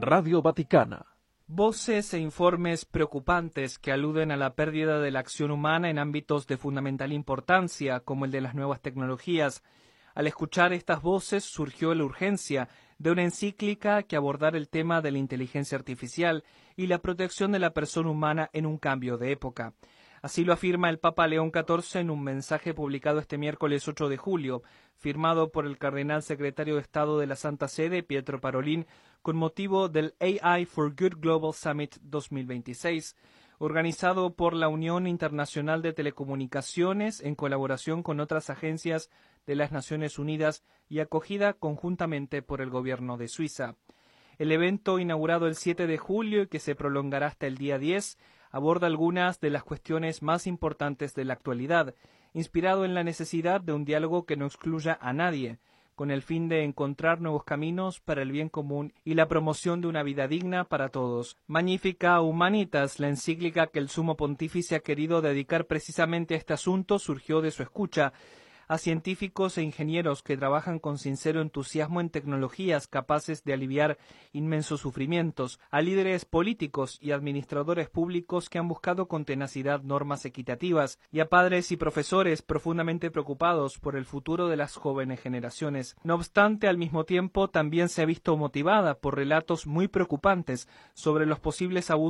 Radio Vaticana. Voces e informes preocupantes que aluden a la pérdida de la acción humana en ámbitos de fundamental importancia, como el de las nuevas tecnologías. Al escuchar estas voces surgió la urgencia de una encíclica que abordara el tema de la inteligencia artificial y la protección de la persona humana en un cambio de época. Así lo afirma el Papa León XIV en un mensaje publicado este miércoles 8 de julio, firmado por el cardenal secretario de Estado de la Santa Sede, Pietro Parolin, con motivo del AI for Good Global Summit 2026, organizado por la Unión Internacional de Telecomunicaciones en colaboración con otras agencias de las Naciones Unidas y acogida conjuntamente por el gobierno de Suiza. El evento, inaugurado el 7 de julio y que se prolongará hasta el día 10, aborda algunas de las cuestiones más importantes de la actualidad, inspirado en la necesidad de un diálogo que no excluya a nadie, con el fin de encontrar nuevos caminos para el bien común y la promoción de una vida digna para todos. Magnificat Humanitas, la encíclica que el Sumo Pontífice ha querido dedicar precisamente a este asunto, surgió de su escucha a científicos e ingenieros que trabajan con sincero entusiasmo en tecnologías capaces de aliviar inmensos sufrimientos, a líderes políticos y administradores públicos que han buscado con tenacidad normas equitativas, y a padres y profesores profundamente preocupados por el futuro de las jóvenes generaciones. No obstante, al mismo tiempo, también se ha visto motivada por relatos muy preocupantes sobre los posibles abusos